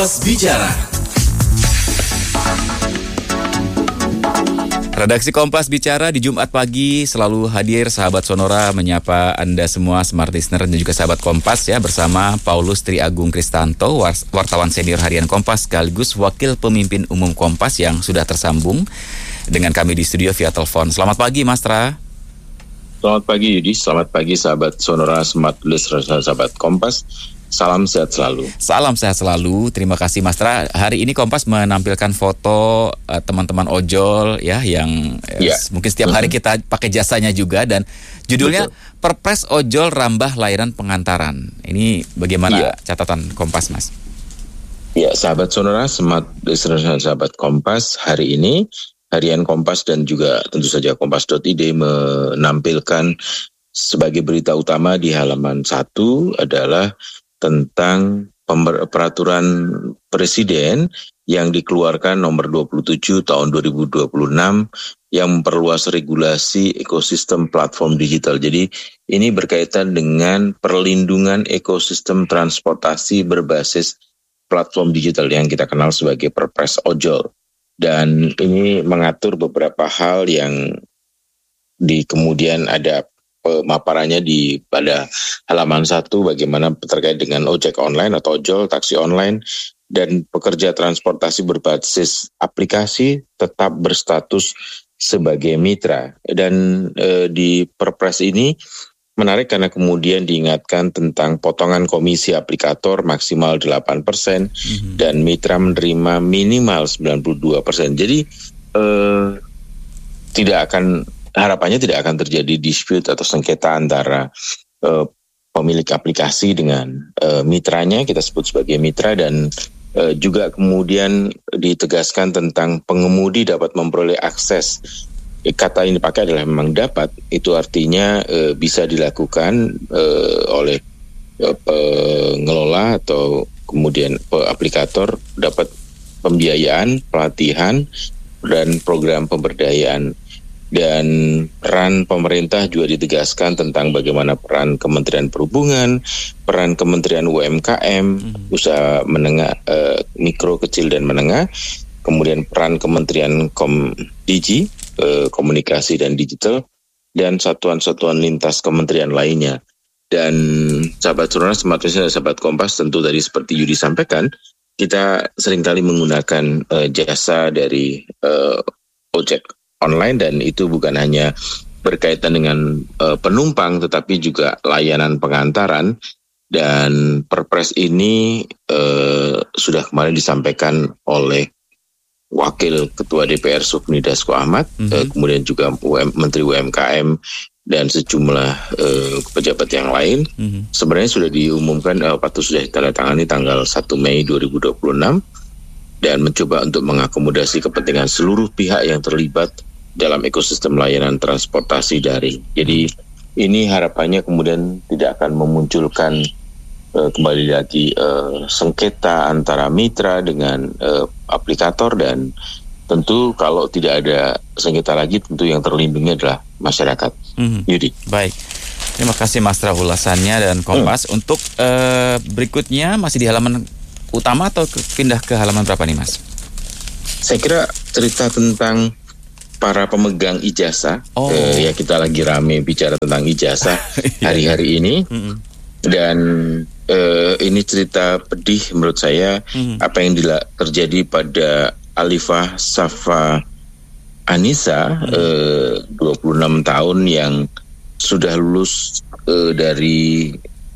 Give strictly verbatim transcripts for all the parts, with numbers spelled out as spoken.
Bicara. Redaksi Kompas Bicara di Jumat pagi selalu hadir sahabat Sonora menyapa Anda semua smart listener dan juga sahabat Kompas ya, bersama Paulus Tri Agung Kristanto, wartawan senior harian Kompas sekaligus wakil pemimpin umum Kompas yang sudah tersambung dengan kami di studio via telepon. Selamat pagi Mas Tra. Selamat pagi Yudi, selamat pagi sahabat Sonora, smart listener, sahabat Kompas. Salam sehat selalu. Salam sehat selalu. Terima kasih Mas Tra. Hari ini Kompas menampilkan foto uh, teman-teman ojol ya yang ya. uh, mungkin setiap hari kita pakai jasanya juga, dan judulnya Betul. Perpres Ojol Rambah Layanan Pengantaran. Ini bagaimana ya. catatan Kompas, Mas? Ya, sahabat Sonora, smart listener, sahabat Kompas, hari ini harian Kompas dan juga tentu saja kompas dot i d menampilkan sebagai berita utama di halaman satu adalah tentang pemer- peraturan presiden yang dikeluarkan nomor dua puluh tujuh tahun dua ribu dua puluh enam yang memperluas regulasi ekosistem platform digital. Jadi ini berkaitan dengan perlindungan ekosistem transportasi berbasis platform digital yang kita kenal sebagai Perpres Ojol. Dan ini mengatur beberapa hal yang di kemudian ada pemaparannya di pada halaman satu, bagaimana terkait dengan ojek online atau ojol, taksi online, dan pekerja transportasi berbasis aplikasi tetap berstatus sebagai mitra. Dan e, di Perpres ini menarik karena kemudian diingatkan tentang potongan komisi aplikator maksimal delapan persen mm-hmm. dan mitra menerima minimal sembilan puluh dua persen. Jadi e, tidak akan harapannya tidak akan terjadi dispute atau sengketa antara uh, pemilik aplikasi dengan uh, mitranya, kita sebut sebagai mitra, dan uh, juga kemudian ditegaskan tentang pengemudi dapat memperoleh akses. Kata ini dipakai adalah memang dapat, itu artinya uh, bisa dilakukan uh, oleh uh, pengelola atau kemudian uh, aplikator, dapat pembiayaan, pelatihan, dan program pemberdayaan. Dan peran pemerintah juga ditegaskan tentang bagaimana peran Kementerian Perhubungan, peran Kementerian U M K M, hmm. usaha menengah, eh, mikro, kecil, dan menengah, kemudian peran Kementerian Komdigi, eh, komunikasi dan digital, dan satuan-satuan lintas kementerian lainnya. Dan sahabat Sonora, semakin sahabat Kompas, tentu tadi seperti Yudi sampaikan, kita seringkali menggunakan eh, jasa dari eh, ojek online, dan itu bukan hanya berkaitan dengan uh, penumpang tetapi juga layanan pengantaran. Dan Perpres ini uh, sudah kemarin disampaikan oleh Wakil Ketua D P R Sufmi Dasko Ahmad, mm-hmm. uh, kemudian juga U M, Menteri U M K M dan sejumlah uh, pejabat yang lain. Mm-hmm. Sebenarnya sudah diumumkan uh, atau sudah ditandatangani tanggal satu Mei dua ribu dua puluh enam dan mencoba untuk mengakomodasi kepentingan seluruh pihak yang terlibat dalam ekosistem layanan transportasi daring. Jadi ini harapannya kemudian tidak akan memunculkan uh, kembali lagi uh, sengketa antara mitra dengan uh, aplikator, dan tentu kalau tidak ada sengketa lagi tentu yang terlindungi adalah masyarakat. Mm-hmm. Yudi. Baik. Terima kasih Mas Tra ulasannya dan Kompas. Mm. Untuk uh, berikutnya masih di halaman utama atau ke, pindah ke halaman berapa nih Mas? Saya kira cerita tentang para pemegang ijazah, oh. eh, ya kita lagi rame bicara tentang ijazah hari-hari ini, mm-hmm. dan eh, ini cerita pedih menurut saya, mm-hmm. apa yang dila- terjadi pada Alifah Safa Anissa, mm-hmm. eh, dua puluh enam tahun yang sudah lulus eh, dari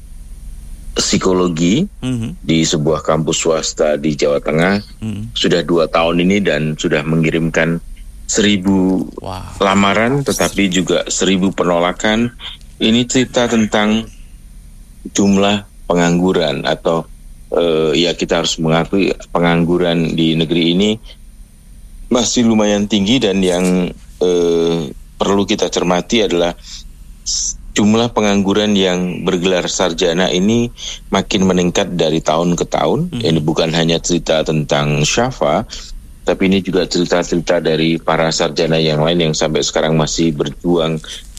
psikologi mm-hmm. di sebuah kampus swasta di Jawa Tengah, mm-hmm. sudah dua tahun ini dan sudah mengirimkan seribu wow. lamaran, tetapi juga seribu penolakan. Ini cerita tentang jumlah pengangguran atau uh, ya kita harus mengakui pengangguran di negeri ini masih lumayan tinggi, dan yang uh, perlu kita cermati adalah jumlah pengangguran yang bergelar sarjana ini makin meningkat dari tahun ke tahun. Hmm. Ini bukan hanya cerita tentang Syafa, tapi ini juga cerita-cerita dari para sarjana yang lain yang sampai sekarang masih berjuang